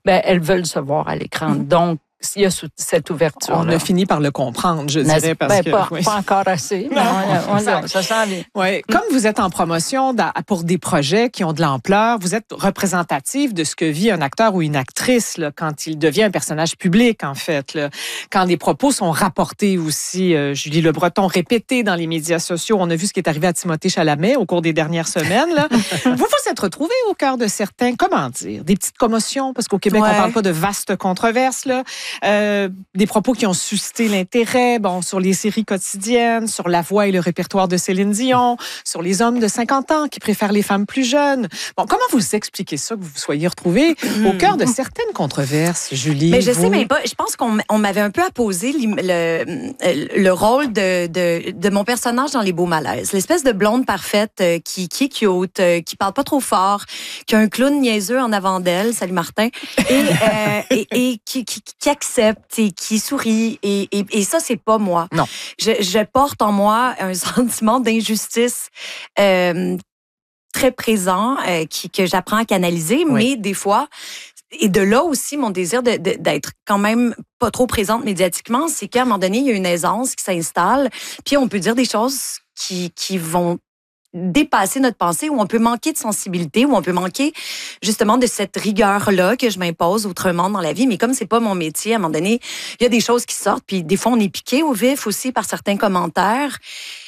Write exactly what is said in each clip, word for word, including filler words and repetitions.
ben, elles veulent se voir à l'écran. Mm. Donc, il y a cette ouverture. On a fini par le comprendre, je dirais. Parce ben, que, pas, oui. pas encore assez. Non, on, on, on, ça sent bien. Oui. Comme vous êtes en promotion pour des projets qui ont de l'ampleur, vous êtes représentative de ce que vit un acteur ou une actrice là, quand il devient un personnage public, en fait. Là. Quand les propos sont rapportés aussi, euh, Julie Le Breton, répétés dans les médias sociaux. On a vu ce qui est arrivé à Timothée Chalamet au cours des dernières semaines. Là. vous vous êtes retrouvée au cœur de certains, comment dire, des petites commotions, parce qu'au Québec, ouais. on ne parle pas de vastes controverses, là. Euh, des propos qui ont suscité l'intérêt, bon, sur les séries quotidiennes, sur la voix et le répertoire de Céline Dion, sur les hommes de cinquante ans qui préfèrent les femmes plus jeunes. Bon, comment vous expliquez ça, que vous vous soyez retrouvée au cœur de certaines controverses, Julie? Mais je vous? sais même pas. Je pense qu'on on m'avait un peu apposé le, le rôle de, de, de mon personnage dans Les Beaux Malaises. L'espèce de blonde parfaite qui, qui est cute, qui parle pas trop fort, qui a un clown niaiseux en avant d'elle, salut Martin, et, euh, et, et qui, qui, qui accepte et qui sourit. Et, et, et ça, c'est pas moi. Non. Je, je porte en moi un sentiment d'injustice euh, très présent euh, qui, que j'apprends à canaliser, oui. mais des fois... Et de là aussi, mon désir de, de, d'être quand même pas trop présente médiatiquement, c'est qu'à un moment donné, il y a une aisance qui s'installe, puis on peut dire des choses qui, qui vont dépasser notre pensée, où on peut manquer de sensibilité, où on peut manquer justement de cette rigueur-là que je m'impose autrement dans la vie. Mais comme c'est pas mon métier, à un moment donné, il y a des choses qui sortent, puis des fois, on est piqué au vif aussi par certains commentaires.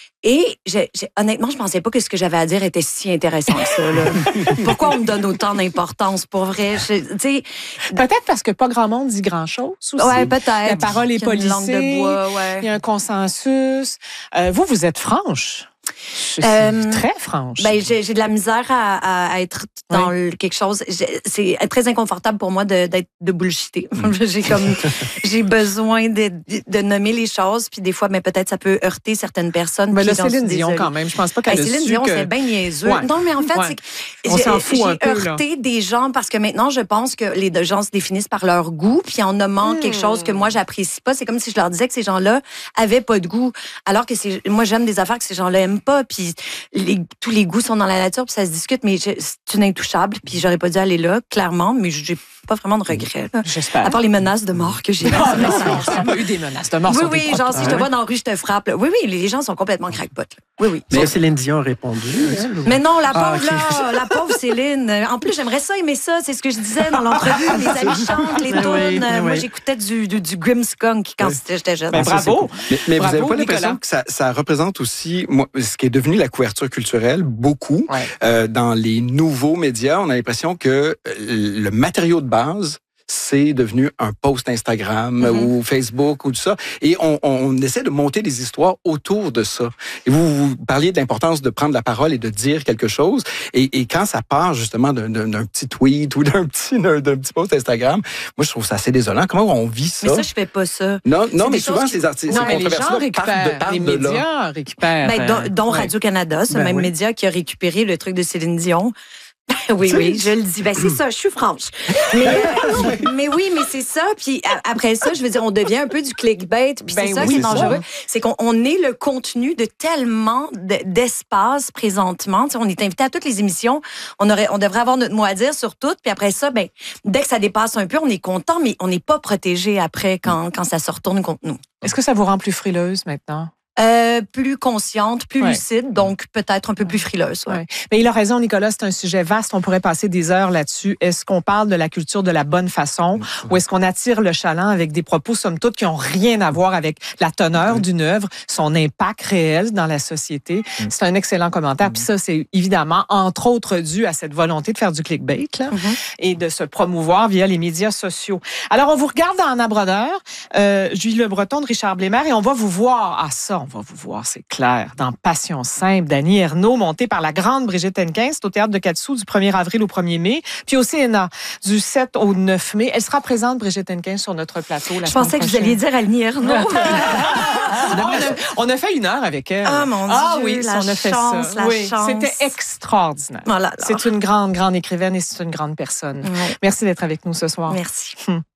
Et je, je, honnêtement, je pensais pas que ce que j'avais à dire était si intéressant que ça. Là. Pourquoi on me donne autant d'importance, pour vrai? Je, peut-être parce que pas grand monde dit grand-chose aussi. Ouais, peut-être. La parole est policée, de bois, ouais. Il y a un consensus. Euh, vous, vous êtes franche. Je suis euh, très franche. Ben, j'ai, j'ai de la misère à, à être dans oui. le, quelque chose. J'ai, c'est très inconfortable pour moi de, d'être de bullshiter. Mm. j'ai comme j'ai besoin de, de nommer les choses, puis des fois, mais peut-être ça peut heurter certaines personnes. Mais là, Céline Dion, quand même, je pense pas qu'elle ben, a Céline su Dion, que... c'est bien niaiseux. Ouais. Non, mais en fait, ouais. c'est que on j'ai, s'en fout j'ai un peu, heurté là. des gens parce que maintenant, je pense que les gens se définissent par leur goût, puis en nommant mm. quelque chose que moi j'apprécie pas, c'est comme si je leur disais que ces gens-là avaient pas de goût, alors que c'est, moi j'aime des affaires que ces gens-là aiment pas, puis Les, tous les goûts sont dans la nature, puis ça se discute, mais je, c'est une intouchable, puis j'aurais pas dû aller là, clairement, mais j'ai pas vraiment de regrets. Là. J'espère. À part les menaces de mort que j'ai. Non, non, non, ça n'a pas eu des menaces de mort. Oui, oui, genre si je te vois dans la rue, je te frappe. Là. Oui, oui, les gens sont complètement crackpot. Oui, oui. Mais Céline Dion a répondu. Elle, ou... Mais non, la pauvre, ah, okay. là, la pauvre Céline. En plus, j'aimerais ça aimer ça, c'est ce que je disais dans l'entrevue. Les amis chantent, les tunes. Oui, oui. Moi, j'écoutais du, du, du Grimmskunk quand oui. j'étais jeune. Ben, bravo. Mais, mais bravo, vous n'avez pas Nicolas. l'impression que ça, ça représente aussi moi, ce qui est devenu la couverture culturelle, beaucoup. Ouais. Euh, dans les nouveaux médias, on a l'impression que le matériau de base, c'est devenu un post Instagram mm-hmm. ou Facebook ou tout ça. Et on, on essaie de monter des histoires autour de ça. Et vous, vous parliez de l'importance de prendre la parole et de dire quelque chose. Et, et quand ça part justement d'un, d'un, d'un petit tweet ou d'un petit, d'un, d'un petit post Instagram, moi, je trouve ça assez désolant. Comment on vit ça? Mais ça, je fais pas ça. Non, non c'est mais souvent, qui... ces artistes, non, ces mais les gens récupèrent, de, les de médias là. récupèrent. Ben, dont dont ouais. Radio-Canada, ce ben, même oui. média qui a récupéré le truc de Céline Dion. Oui, oui, je le dis. Ben, c'est ça, je suis franche. Mais, euh, mais oui, mais c'est ça. Puis après ça, je veux dire, on devient un peu du clickbait. Puis ben c'est ça oui, qui est c'est dangereux. Ça. C'est qu'on on est le contenu de tellement de, d'espace présentement. Tu sais, on est invité à toutes les émissions. On, aurait, on devrait avoir notre mot à dire sur toutes. Puis après ça, ben, dès que ça dépasse un peu, on est content, mais on n'est pas protégé après quand, quand ça se retourne contre nous. Est-ce que ça vous rend plus frileuse maintenant? Euh, plus consciente, plus ouais. lucide, donc peut-être un peu plus frileuse. Ouais. Ouais. Mais il a raison, Nicolas, c'est un sujet vaste. On pourrait passer des heures là-dessus. Est-ce qu'on parle de la culture de la bonne façon ou est-ce qu'on attire le chaland avec des propos, somme toute, qui n'ont rien à voir avec la teneur mmh. d'une œuvre, son impact réel dans la société? Mmh. C'est un excellent commentaire. Mmh. Puis ça, c'est évidemment, entre autres, dû à cette volonté de faire du clickbait là, mmh. et de se promouvoir via les médias sociaux. Alors, on vous regarde dans Anna Brodeur, euh, Julie Le Breton de Richard Blémaire, et on va vous voir. Ah ça, on va vous voir, c'est clair, dans Passion simple d'Annie Ernaux, montée par la grande Brigitte Hennequin. C'est au Théâtre de Quat'Sous du premier avril au premier mai, puis au C N A du sept au neuf mai. Elle sera présente, Brigitte Hennequin, sur notre plateau la Je pensais prochaine. que vous alliez dire Annie Ernaux. on, a, on a fait une heure avec elle. Ah, mon Dieu, ah, oui, la on a fait chance, ça. la oui, chance. C'était extraordinaire. Oh là là. C'est une grande, grande écrivaine et c'est une grande personne. Ouais. Merci d'être avec nous ce soir. Merci. Hum.